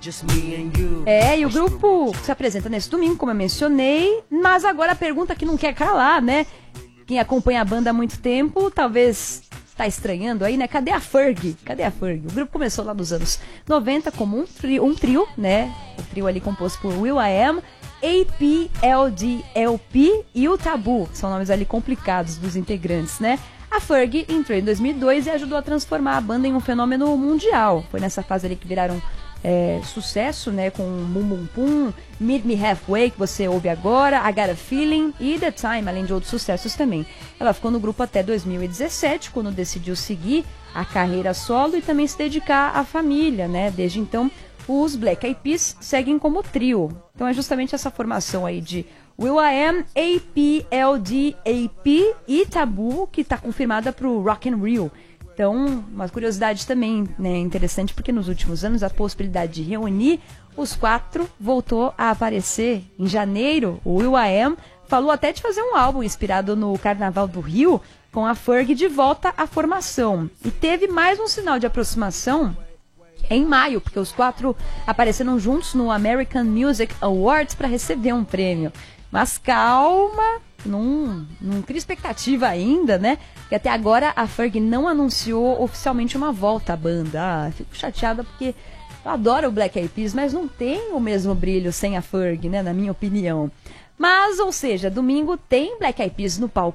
E o grupo se apresenta nesse domingo, como eu mencionei, mas agora a pergunta que não quer calar, né? Quem acompanha a banda há muito tempo, talvez tá estranhando aí, né? Cadê a Fergie? Cadê a Fergie? O grupo começou lá nos anos 90 como um trio, né? O trio ali composto por will.i.am, AP, LD, LP e o Taboo. São nomes ali complicados dos integrantes, né? A Fergie entrou em 2002 e ajudou a transformar a banda em um fenômeno mundial. Foi nessa fase ali que viraram sucesso, né? Com Bum Bum Pum, Meet Me Halfway, que você ouve agora, I Got a Feeling e The Time, além de outros sucessos também. Ela ficou no grupo até 2017, quando decidiu seguir a carreira solo e também se dedicar à família, né? Desde então, os Black Eyed Peas seguem como trio. Então é justamente essa formação aí de will.i.am, AP, LD, AP e Taboo, que está confirmada para o Rock in Rio. Então, uma curiosidade também, né, interessante, porque nos últimos anos a possibilidade de reunir os quatro voltou a aparecer. Em janeiro, o will.i.am falou até de fazer um álbum inspirado no Carnaval do Rio, com a Fergie de volta à formação. E teve mais um sinal de aproximação em maio, porque os quatro apareceram juntos no American Music Awards para receber um prêmio. Mas calma, não cria expectativa ainda, né? Porque até agora a Fergie não anunciou oficialmente uma volta à banda. Fico chateada porque eu adoro o Black Eyed Peas, mas não tem o mesmo brilho sem a Fergie, né? Na minha opinião. Mas, ou seja, domingo tem Black Eyed Peas no palco